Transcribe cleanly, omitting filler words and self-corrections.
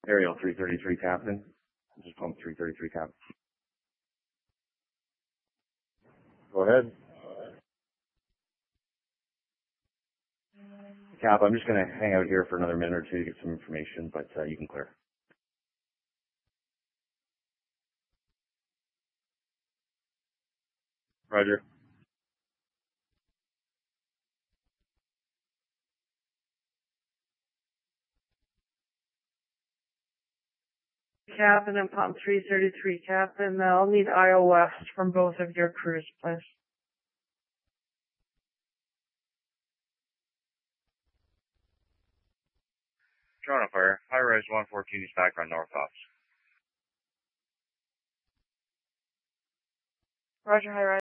Ariel 333 Captain. Just pump 333 Captain. Go ahead. Cap, I'm just going to hang out here for another minute or two to get some information, but you can clear. Roger. Captain and pump 333 Captain. I'll need Isle West from both of your crews, please. Toronto Fire, high-rise 114 is background north ops. Roger, high rise.